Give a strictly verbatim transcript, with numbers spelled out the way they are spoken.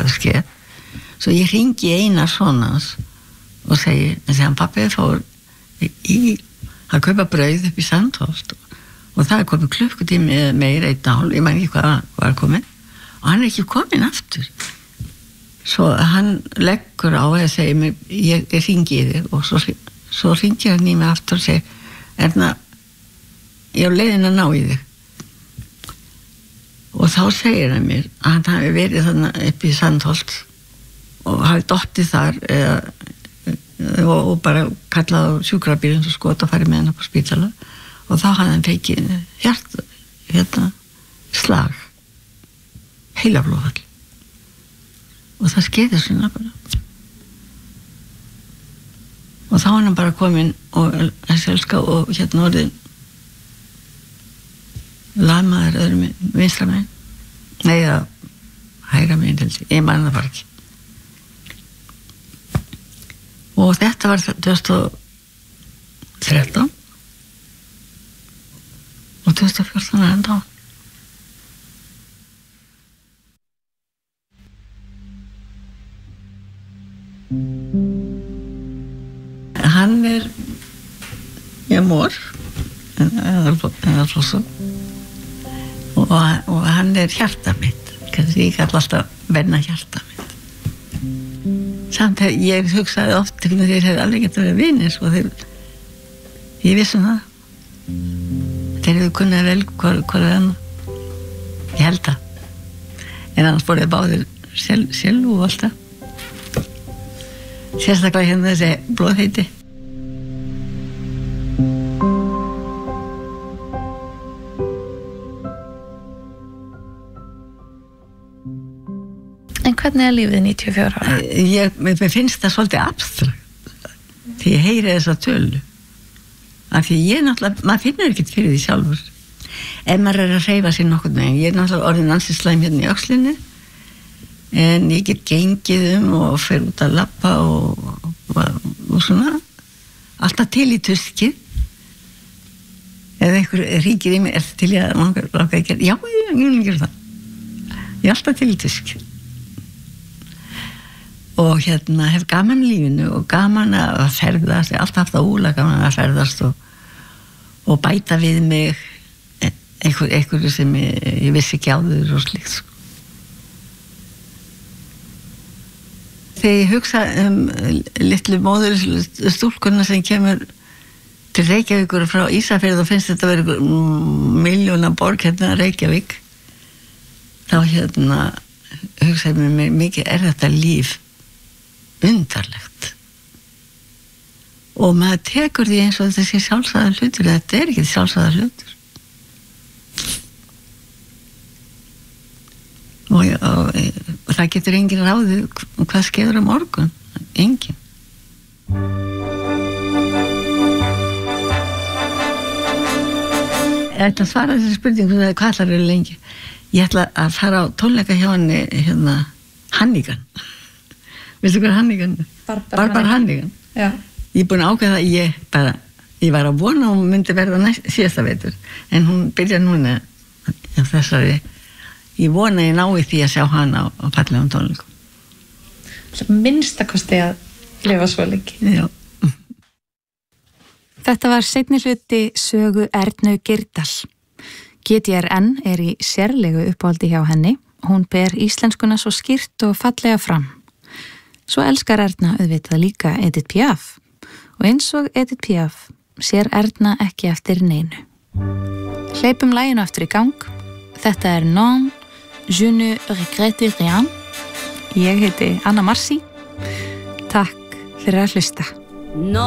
að ske. Svo ég hringi Einar sonans og segi, en þegar pappi fór í að kaupa brauð upp í Sandholt og það er komið klukkutími meir einn hálf, ég man ekki hvað var komin og hann er ekki komin aftur. Svo hann leggur á að segja mig, ég, ég hringi í þig og svo, svo hringi hann í mig aftur og segir, Erna, ég á leiðin að ná í þig. Og þá segir hann mér að hann hafi verið þannig upp í Sandholt og hafi dottið þar eða, og, og bara kallað á sjúkrabílinn og skot og farið með hann upp á spítala og þá hafði hann fekið hjart, hérna, slag, heilaflóðfall. Og það skeiði svona bara. Og þá var hann bara kominn og þessi elska og hérna orðin lamaður öðrum vinstra megin. Nei, að hægra megin til sig. Ég man það bara ekki. Og þetta var tvö þúsund og þrettán og tvö þúsund og fjórtán er enda á. Hann er ég mór eða flossu og, og hann er hjarta mitt kannski ég kalla alltaf venna hjarta mitt samt að ég hugsaði oft til þeir hefði alveg getið að vera vinir og þeir ég vissi um það þeir hefðu kunnað vel hvað, hvað er hann ég held að en annars voruð báðir sel, selu og alltaf sérstaklega hérna þessi blóðheiti. En hvernig er lífið níutíu og fjögurra ára? Ég, mér finnst það svolítið abstrakt því ég heyri þessa tölu af því ég náttúrulega, maður finnur ekkert fyrir því sjálfur ef maður er að hreyfa sér nokkurn veginn. Ég er náttúrulega orðin ansi slæm hérna í öxlinni en ég get gengið um og fer út að labba og, og, og svona alltaf til í tuskið ef einhver ríkir í mig er til ég að langa að gera já, ég, ég vil gera það ég er alltaf til í tuskið og hérna hef gaman í lífinu og gaman að ferðast ég alltaf haft það úlega gaman að ferðast og, og bæta við mig einhver, einhverju sem ég, ég vissi ekki áður og slíkt sko. Þegar ég hugsa um litlu móður stúlkuna sem kemur til Reykjavíkur frá Ísafjörð og finnst þetta að vera miljóna borg hérna Reykjavík þá hérna hugsaði mér mikið er þetta líf undarlegt og maður tekur því eins og þetta sé sjálfsagður hlutur þetta er ekki sjálfsagður hlutur og, og, og það getur engin ráðið hvað skeður á morgun engin ég ætla að svara þessi spurningu hvað ætlar eru lengi ég ætla að fara á tónleika hjá henni hérna Hannigan veistu hvað Hannigan er? Barbara Hannigan Já. Ég er búin að ákveða að ég bara ég var að vona að hún myndi verða næst, síðasta veitur en hún byrja núna þessari ég vona ég nái því að sjá hana á, á fallegum tónleikum Minnstakosti að lifa svo lengi Já. Þetta var seinni hluti sögu Ernu Geirdal G D R N er í sérlegu uppáhaldi hjá henni hún ber íslenskuna svo skýrt og fallega fram Svo elskar Erna auðvitað líka Edith Piaf og eins og Edith Piaf sér Erna ekki eftir neinu. Hleypum laginu aftur í gang. Þetta er Non, je ne regrette rien. Ég heiti Anna Marci. Takk fyrir að hlusta. Non.